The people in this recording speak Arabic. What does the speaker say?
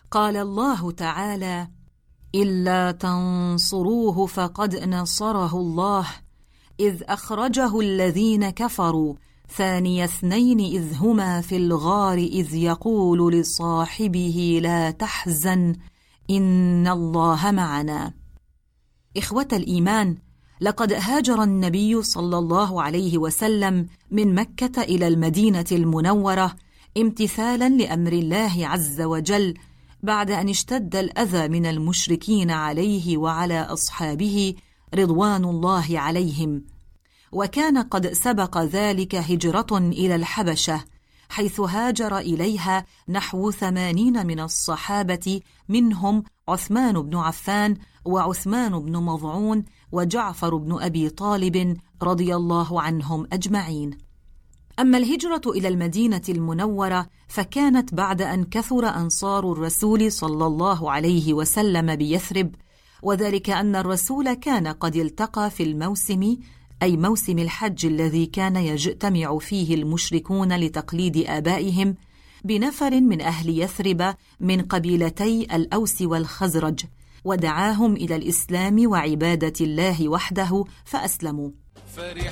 قال الله تعالى: إلا تنصروه فقد نصره الله إذ أخرجه الذين كفروا ثاني اثنين إذ هما في الغار إذ يقول لصاحبه لا تحزن إن الله معنا. إخوة الإيمان، لقد هاجر النبي صلى الله عليه وسلم من مكة إلى المدينة المنورة امتثالا لأمر الله عز وجل، بعد أن اشتد الأذى من المشركين عليه وعلى أصحابه رضوان الله عليهم. وكان قد سبق ذلك هجرة إلى الحبشة، حيث هاجر إليها نحو 80 من الصحابة، منهم عثمان بن عفان وعثمان بن مظعون وجعفر بن أبي طالب رضي الله عنهم أجمعين. أما الهجرة إلى المدينة المنورة فكانت بعد أن كثر أنصار الرسول صلى الله عليه وسلم بيثرب، وذلك أن الرسول كان قد التقى في الموسم، أي موسم الحج الذي كان يجتمع فيه المشركون لتقليد آبائهم، بنفر من أهل يثرب من قبيلتي الأوس والخزرج، ودعاهم إلى الإسلام وعبادة الله وحده فأسلموا.